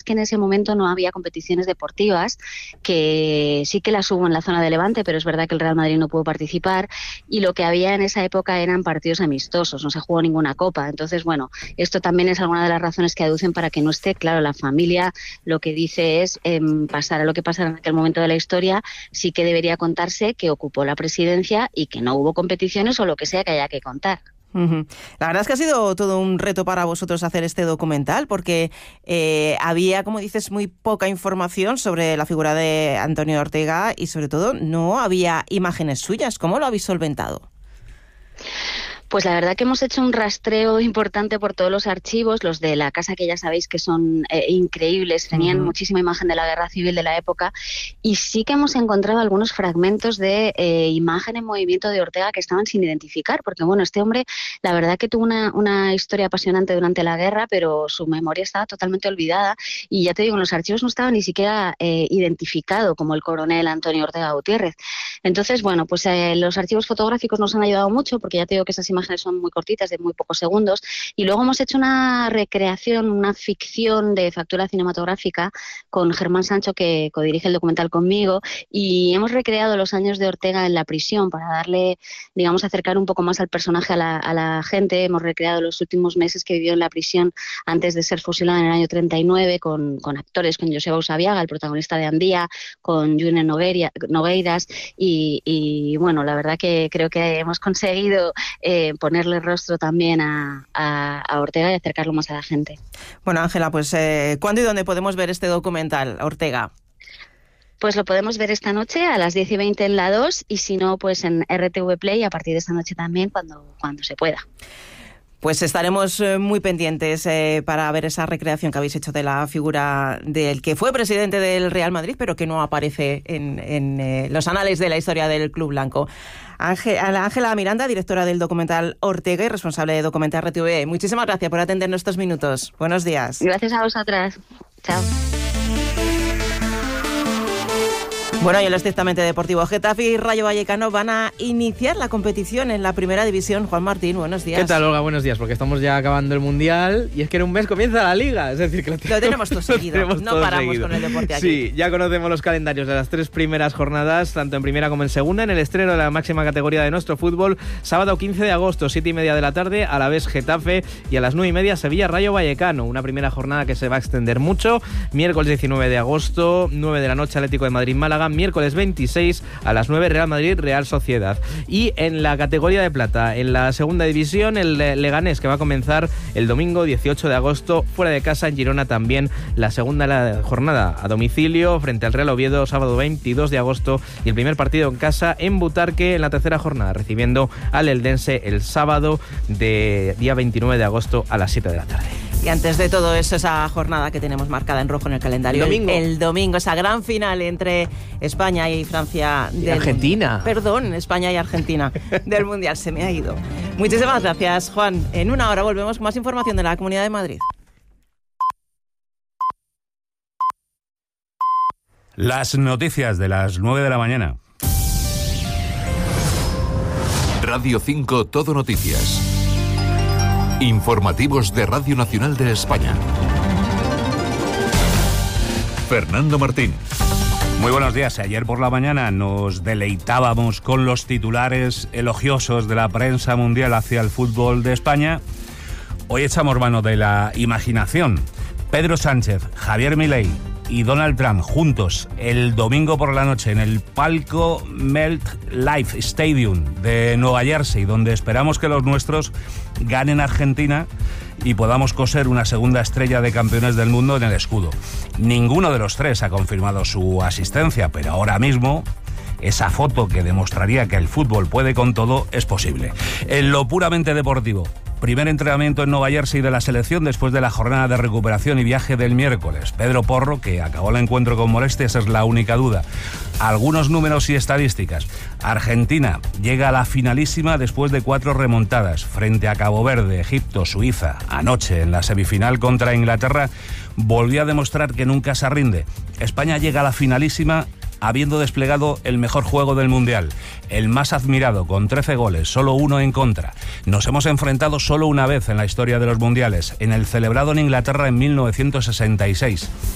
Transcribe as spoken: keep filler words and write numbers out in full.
que en ese momento no había competiciones deportivas, que sí que las hubo en la zona de Levante, pero es verdad que el Real Madrid no pudo participar, y lo que había en esa época eran partidos amistosos, no se jugó ninguna copa. Entonces, bueno, esto también es alguna de las razones que aducen para que no esté. Claro, la familia lo que dice es, eh, pasara lo que pasara en aquel momento de la historia, sí que debería contarse que ocupó la presidencia y que no hubo competiciones o lo que sea que haya que contar. Uh-huh. La verdad es que ha sido todo un reto para vosotros hacer este documental, porque eh, había, como dices, muy poca información sobre la figura de Antonio Ortega y sobre todo no había imágenes suyas. ¿Cómo lo habéis solventado? Pues la verdad que hemos hecho un rastreo importante por todos los archivos, los de la casa, que ya sabéis que son eh, increíbles, tenían uh-huh. muchísima imagen de la guerra civil de la época, y sí que hemos encontrado algunos fragmentos de eh, imagen en movimiento de Ortega que estaban sin identificar, porque bueno, este hombre la verdad que tuvo una, una historia apasionante durante la guerra, pero su memoria estaba totalmente olvidada, y ya te digo, en los archivos no estaba ni siquiera eh, identificado como el coronel Antonio Ortega Gutiérrez. Entonces, bueno, pues eh, los archivos fotográficos nos han ayudado mucho, porque ya te digo que esas imágenes imágenes son muy cortitas, de muy pocos segundos, y luego hemos hecho una recreación, una ficción de factura cinematográfica con Germán Sancho, que codirige el documental conmigo, y hemos recreado los años de Ortega en la prisión para darle, digamos, acercar un poco más al personaje a la, a la gente. Hemos recreado los últimos meses que vivió en la prisión antes de ser fusilado en el año treinta y nueve, con, con actores, con Joseba Usabiaga, el protagonista de Andía, con June Nogueiras, y, y bueno, la verdad que creo que hemos conseguido eh, ponerle rostro también a, a, a Ortega y acercarlo más a la gente. Bueno, Ángela, pues eh, ¿cuándo y dónde podemos ver este documental, Ortega? Pues lo podemos ver esta noche a las diez y veinte en la dos, y si no, pues en R T V Play a partir de esta noche también, cuando, cuando se pueda. Pues estaremos muy pendientes eh, para ver esa recreación que habéis hecho de la figura del que fue presidente del Real Madrid, pero que no aparece en, en eh, los anales de la historia del Club Blanco. Ángela Miranda, directora del documental Ortega y responsable de Documental R T V. Muchísimas gracias por atendernos estos minutos. Buenos días. Gracias a vosotras. Chao. Bueno, y el estrictamente deportivo, Getafe y Rayo Vallecano van a iniciar la competición en la primera división. Juan Martín, buenos días. ¿Qué tal, Olga? Buenos días, porque estamos ya acabando el Mundial y es que en un mes comienza la Liga. Es decir, que lo tenemos, lo tenemos todo seguido, tenemos no todo paramos seguido. Con el deporte aquí. Sí, ya conocemos los calendarios de las tres primeras jornadas, tanto en primera como en segunda, en el estreno de la máxima categoría de nuestro fútbol, sábado quince de agosto, siete y media de la tarde, a la vez Getafe, y a las nueve y media Sevilla Rayo Vallecano. Una primera jornada que se va a extender mucho. Miércoles diecinueve de agosto, nueve de la noche, Atlético de Madrid-Málaga. Miércoles veintiséis a las nueve, Real Madrid-Real Sociedad. Y en la categoría de plata, en la segunda división, el Leganés, que va a comenzar el domingo dieciocho de agosto, fuera de casa en Girona también, la segunda jornada a domicilio frente al Real Oviedo, sábado veintidós de agosto, y el primer partido en casa en Butarque en la tercera jornada, recibiendo al Eldense el sábado de día veintinueve de agosto a las siete de la tarde. Y antes de todo eso, esa jornada que tenemos marcada en rojo en el calendario. El domingo. El, el domingo, esa gran final entre España y Francia. Y Argentina. Mundial. Perdón, España y Argentina del Mundial. Se me ha ido. Muchísimas gracias, Juan. En una hora volvemos con más información de la Comunidad de Madrid. Las noticias de las nueve de la mañana. Radio cinco Todo Noticias. Informativos de Radio Nacional de España. Fernando Martín. Muy buenos días. Ayer por la mañana nos deleitábamos con los titulares elogiosos de la prensa mundial hacia el fútbol de España. Hoy echamos mano de la imaginación. Pedro Sánchez, Javier Milei y Donald Trump juntos el domingo por la noche en el palco MetLife Stadium de Nueva Jersey, donde esperamos que los nuestros ganen Argentina y podamos coser una segunda estrella de campeones del mundo en el escudo. Ninguno de los tres ha confirmado su asistencia, pero ahora mismo esa foto que demostraría que el fútbol puede con todo es posible. En lo puramente deportivo, primer entrenamiento en Nueva Jersey de la selección después de la jornada de recuperación y viaje del miércoles. Pedro Porro, que acabó el encuentro con molestias, es la única duda. Algunos números y estadísticas. Argentina llega a la finalísima después de cuatro remontadas frente a Cabo Verde, Egipto, Suiza. Anoche, en la semifinal contra Inglaterra, volvió a demostrar que nunca se rinde. España llega a la finalísima habiendo desplegado el mejor juego del Mundial, el más admirado, con trece goles, solo uno en contra. Nos hemos enfrentado solo una vez en la historia de los Mundiales, en el celebrado en Inglaterra en mil novecientos sesenta y seis.